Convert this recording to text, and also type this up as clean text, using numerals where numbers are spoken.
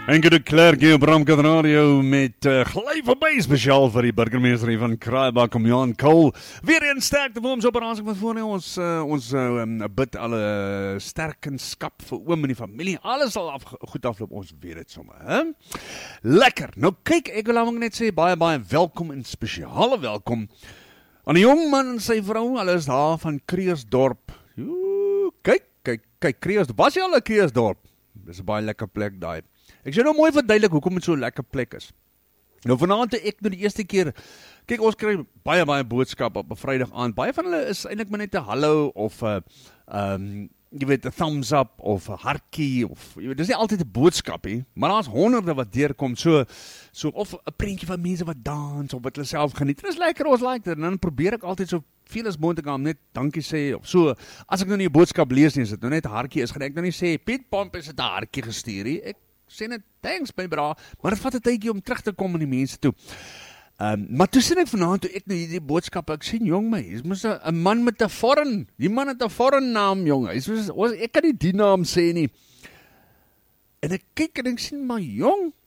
Enke de Klerk hier op Ramkat Radio met gly verby spesiaal vir die burgemeester van Kraaibak om Jan Kool. Weer een sterkte vir ons operasie van voor ons bid alle sterkenskap vir oom en die familie. Alles sal goed afloop, ons weet dit sommer, hè? Lekker. Nou kyk, ek wil net sê baie welkom en spesiale welkom aan die jong man en sy vrou. Hulle is daar van Kreersdorp. Kyk, Kreersdorp. Was jy al in Kreersdorp? Dis 'n baie lekker plek daai. Ek sê nou mooi verduidelik hoekom dit so 'n lekker plek is. Nou vanaand ek nou die eerste keer, kyk ons kry baie boodskappe op 'n Vrydag aand. Baie van hulle is eintlik maar net 'n hallo of jy weet 'n thumbs up of 'n hartjie of jy weet dis nie altyd 'n boodskap nie, maar daar's honderde wat deurkom so of 'n prentjie van mense wat dans of wat hulle self geniet. Dit is lekker, ons like dit. En dan probeer ek altyd so veel as moontlik aan net dankie sê of so. As ek nou nie 'n boodskap lees nie, is dit nou net 'n hartjie is, gaan ek nou nie sê Piet Pomp het 'n hartjie gestuur nie. Ek sê net thanks my bra, maar dit vat 'n tydjie om terug te kom aan die mense toe. Maar toe sien ek vanaand toe ek nou hierdie boodskappe, ek sien jong my, hy's mos 'n man met 'n foreign, die man het 'n foreign naam jong. Ek kan nie die naam sê nie. En ek kyk en ek sien maar jong,